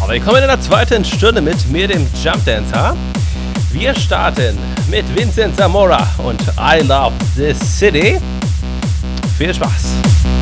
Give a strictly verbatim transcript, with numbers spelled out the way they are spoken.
willkommen in der zweiten Stunde mit mir, dem Jump Dancer. Wir starten mit Vincent Zamora und I Love This City. Viel Spaß!